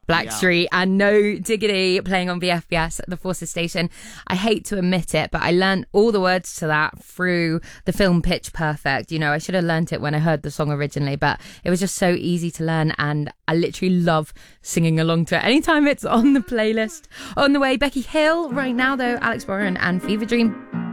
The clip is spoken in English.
Blackstreet and No Diggity playing on VFBS at the Forces station. I hate to admit it, but I learned all the words to that through the film Pitch Perfect. You know, I should have learnt it when I heard the song originally, but it was just so easy to learn and I literally love singing along to it anytime it's on the playlist. On the way, Becky Hill. Right now though, Alex Warren and Fever Dream.